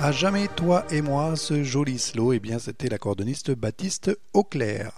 À jamais toi et moi, ce joli slow, eh bien c'était l'accordéoniste Baptiste Auclair.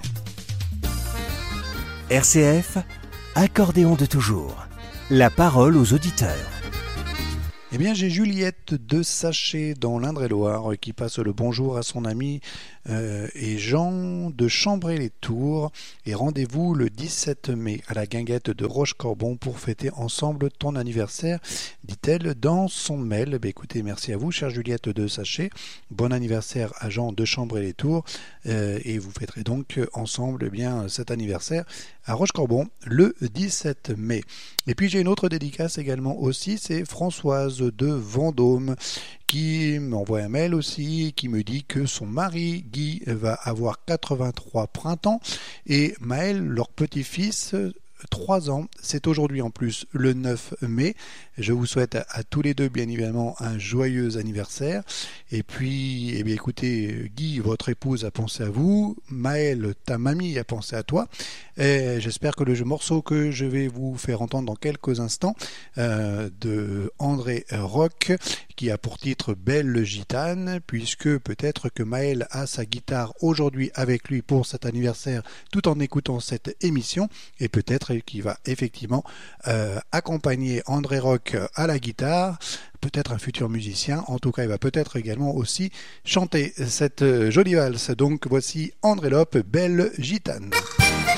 RCF, accordéon de toujours. La parole aux auditeurs. Eh bien, j'ai Juliette de Sachet dans l'Indre-et-Loire qui passe le bonjour à son ami et Jean de Chambray-les-Tours. Et rendez-vous le 17 mai à la guinguette de Rochecorbon pour fêter ensemble ton anniversaire, dit-elle dans son mail. Écoutez, merci à vous, chère Juliette de Sachet. Bon anniversaire à Jean de Chambray-les-Tours. Et vous fêterez donc ensemble bien cet anniversaire à Rochecorbon le 17 mai. Et puis j'ai une autre dédicace également aussi, c'est Françoise de Vendôme qui m'envoie un mail aussi, qui me dit que son mari Guy va avoir 83 printemps et Maël, leur petit-fils, 3 ans, c'est aujourd'hui en plus le 9 mai. Je vous souhaite à tous les deux bien évidemment un joyeux anniversaire. Et puis, eh bien, écoutez, Guy, votre épouse a pensé à vous, Maël, ta mamie a pensé à toi. Et j'espère que le morceau que je vais vous faire entendre dans quelques instants de André Rock, qui a pour titre Belle Gitane, puisque peut-être que Maël a sa guitare aujourd'hui avec lui pour cet anniversaire tout en écoutant cette émission, et peut-être qu'il va effectivement accompagner André Rock à la guitare, peut-être un futur musicien, en tout cas il va peut-être également aussi chanter cette jolie valse. Donc voici André Lope, Belle Gitane.